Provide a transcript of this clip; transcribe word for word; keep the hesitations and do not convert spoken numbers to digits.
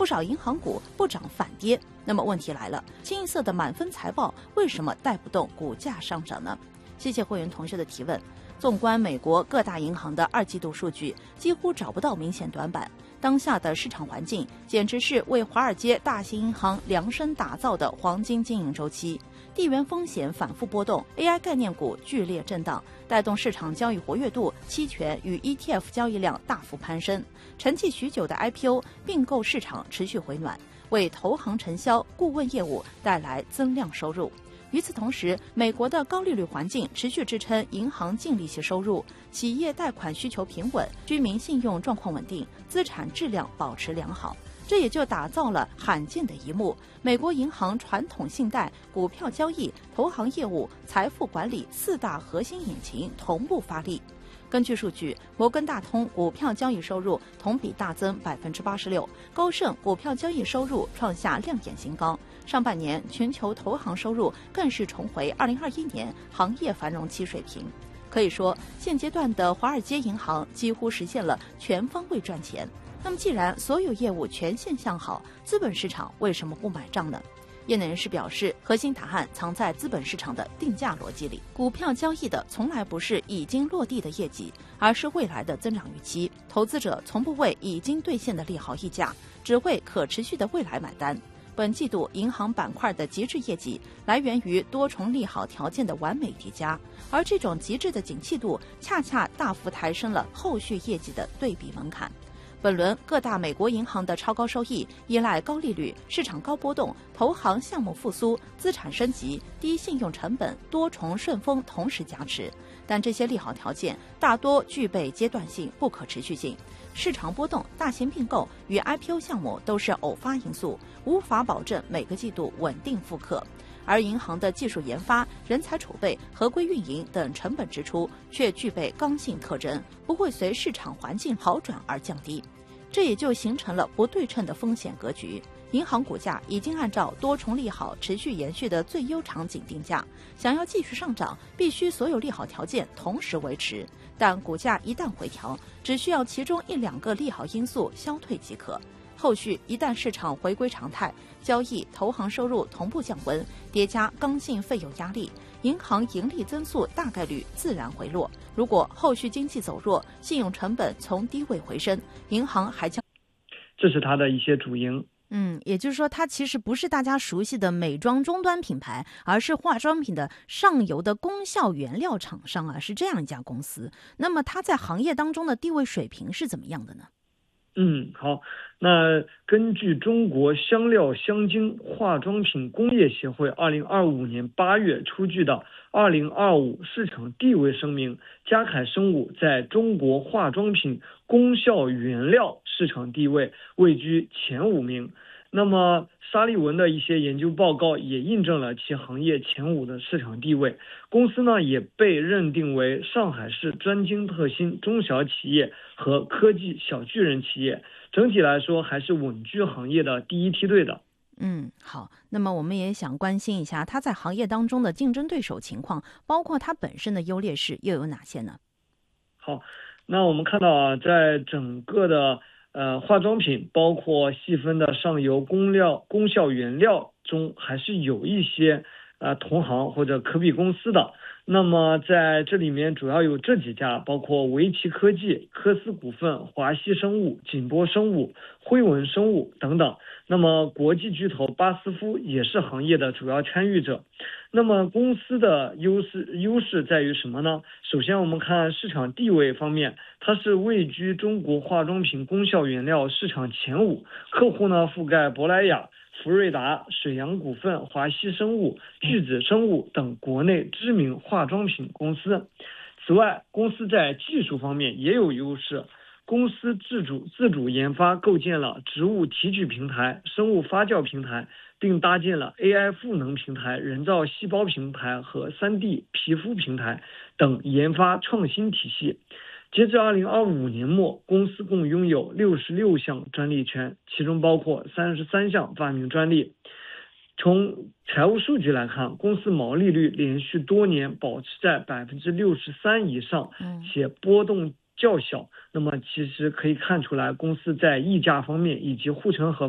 不少银行股不涨反跌。那么问题来了，清一色的满分财报为什么带不动股价上涨呢？谢谢会员同学的提问。纵观美国各大银行的二季度数据，几乎找不到明显短板。当下的市场环境简直是为华尔街大型银行量身打造的黄金经营周期。地缘风险反复波动 ，A I 概念股剧烈震荡，带动市场交易活跃度、期权与 E T F 交易量大幅攀升。沉寂许久的 I P O 并购市场持续回暖，为投行承销、顾问业务带来增量收入。与此同时，美国的高利率环境持续支撑银行净利息收入，企业贷款需求平稳，居民信用状况稳定，资产质量保持良好。这也就打造了罕见的一幕：美国银行传统信贷、股票交易、投行业务、财富管理四大核心引擎同步发力。根据数据，摩根大通股票交易收入同比大增百分之八十六，高盛股票交易收入创下亮眼新高。上半年全球投行收入更是重回二零二一年行业繁荣期水平。可以说，现阶段的华尔街银行几乎实现了全方位赚钱。那么，既然所有业务全线向好，资本市场为什么不买账呢？业内人士表示，核心答案藏在资本市场的定价逻辑里。股票交易的从来不是已经落地的业绩，而是未来的增长预期。投资者从不为已经兑现的利好溢价，只为可持续的未来买单。本季度银行板块的极致业绩来源于多重利好条件的完美叠加，而这种极致的景气度恰恰大幅抬升了后续业绩的对比门槛。本轮各大美国银行的超高收益依赖高利率、市场高波动、投行项目复苏、资产升级、低信用成本多重顺风同时加持，但这些利好条件大多具备阶段性、不可持续性。市场波动、大型并购与 I P O 项目都是偶发因素，无法保证每个季度稳定复刻。而银行的技术研发、人才储备、合规运营等成本支出却具备刚性特征，不会随市场环境好转而降低，这也就形成了不对称的风险格局。银行股价已经按照多重利好持续延续的最优场景定价，想要继续上涨，必须所有利好条件同时维持，但股价一旦回调，只需要其中一两个利好因素消退即可。后续一旦市场回归常态，交易、投行收入同步降温，叠加刚性费用压力，银行盈利增速大概率自然回落。如果后续经济走弱，信用成本从低位回升，银行还将…… 这是它的一些主因。 嗯，也就是说，它其实不是大家熟悉的美妆终端品牌，而是化妆品的上游的功效原料厂商啊，是这样一家公司。那么它在行业当中的地位水平是怎么样的呢？ 嗯，好，那根据中国香料香精化妆品工业协会二零二五年八月出具的二零二五市场地位声明，嘉凯生物在中国化妆品功效原料市场地位位居前五名。那么沙利文的一些研究报告也印证了其行业前五的市场地位。公司呢也被认定为上海市专精特新中小企业和科技小巨人企业，整体来说还是稳居行业的第一梯队的。 嗯，好，那么我们也想关心一下它在行业当中的竞争对手情况，包括它本身的优劣势又有哪些呢？ 好，那我们看到啊，在整个的呃，化妆品包括细分的上游功料功效原料中，还是有一些呃同行或者可比公司的。那么在这里面主要有这几家，包括维奇科技、科斯股份、华西生物、锦波生物、辉文生物等等。那么国际巨头巴斯夫也是行业的主要参与者。那么公司的优势优势在于什么呢？首先我们看市场地位方面，它是位居中国化妆品功效原料市场前五，客户呢覆盖珀莱雅、福瑞达、水阳股份、华西生物、巨子生物等国内知名化妆品公司。此外，公司在技术方面也有优势。公司自主自主研发构建了植物提取平台、生物发酵平台，并搭建了 A I 赋能平台、人造细胞平台和 三 D 皮肤平台等研发创新体系。截至二零二五年末，公司共拥有六十六项专利权，其中包括三十三项发明专利。从财务数据来看，公司毛利率连续多年保持在百分之六十三以上，且波动较小。那么其实可以看出来，公司在溢价方面以及护城河